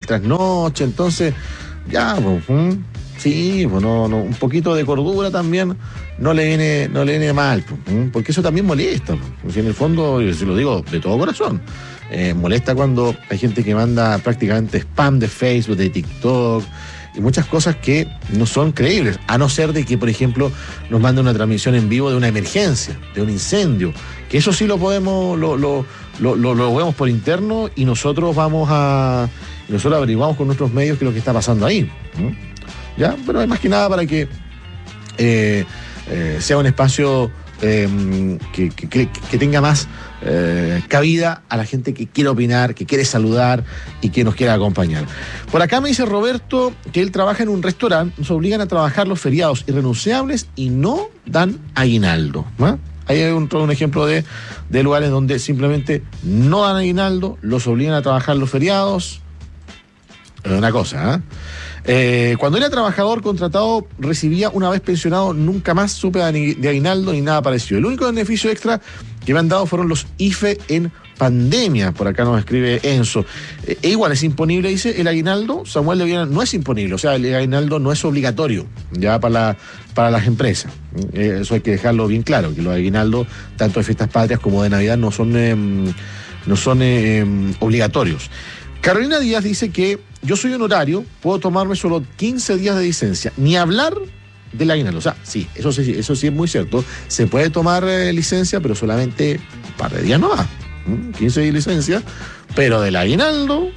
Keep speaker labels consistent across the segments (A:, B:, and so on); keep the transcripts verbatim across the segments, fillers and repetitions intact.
A: trasnoche, entonces, ya, pues, ¿hmm? Sí, pues no, no, un poquito de cordura también no le viene, no le viene mal, pues, porque eso también molesta, pues, en el fondo, yo se lo digo de todo corazón, eh, molesta cuando hay gente que manda prácticamente spam de Facebook, de TikTok, y muchas cosas que no son creíbles, a no ser de que, por ejemplo, nos mande una transmisión en vivo de una emergencia, de un incendio, que eso sí lo podemos, lo, lo, lo, lo, lo vemos por interno y nosotros vamos a, y nosotros averiguamos con nuestros medios qué es lo que está pasando ahí, ¿no? ¿Ya? Pero es más que nada para que eh, eh, sea un espacio eh, que, que, que tenga más eh, cabida a la gente que quiere opinar, que quiere saludar y que nos quiera acompañar. Por acá me dice Roberto que él trabaja en un restaurante, nos obligan a trabajar los feriados irrenunciables y no dan aguinaldo, ¿no? Ahí hay un, un ejemplo de, de lugares donde simplemente no dan aguinaldo, los obligan a trabajar los feriados. Es una cosa, ¿eh? Eh, cuando era trabajador contratado recibía una vez pensionado, nunca más supe de aguinaldo ni nada parecido. El único beneficio extra que me han dado fueron los I F E en pandemia. Por acá nos escribe Enzo. Eh, e igual es imponible, dice, el aguinaldo, Samuel de Viena, no es imponible, o sea, el aguinaldo no es obligatorio ya para, la, para las empresas. Eh, eso hay que dejarlo bien claro, que los aguinaldos, tanto de fiestas patrias como de Navidad, no son, eh, no son eh, obligatorios. Carolina Díaz dice que yo soy honorario, puedo tomarme solo quince días de licencia, ni hablar del aguinaldo. O sea, sí, eso sí, eso sí es muy cierto. Se puede tomar eh, licencia, pero solamente un par de días no va. ¿Mm? quince días de licencia, pero del aguinaldo,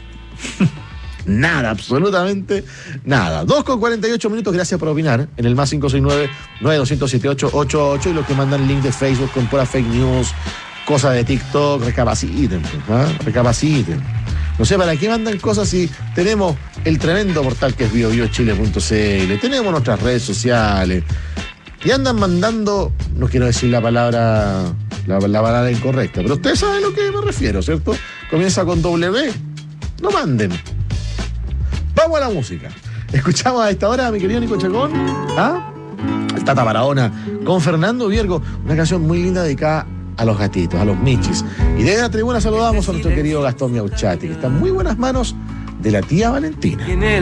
A: nada, absolutamente nada. dos con cuarenta y ocho minutos, gracias por opinar en el más cinco seis nueve, nueve dos cero siete, ocho ocho ocho y los que mandan link de Facebook con pura fake news, cosas de TikTok, recapaciten, ¿eh? recapaciten. No sé para qué mandan cosas si tenemos el tremendo portal que es bio bio chile punto c l, tenemos nuestras redes sociales y andan mandando, no quiero decir la palabra la, la palabra incorrecta, pero ustedes saben a lo que me refiero, ¿cierto? Comienza con W, no manden. Vamos a la música. Escuchamos a esta hora a mi querido Nico Chacón, ¿ah? El Tata Barahona con Fernando Viergo, una canción muy linda dedicada a los gatitos, a los michis. Y desde la tribuna saludamos a nuestro querido Gastón Miauchati, que está en muy buenas manos de la tía Valentina.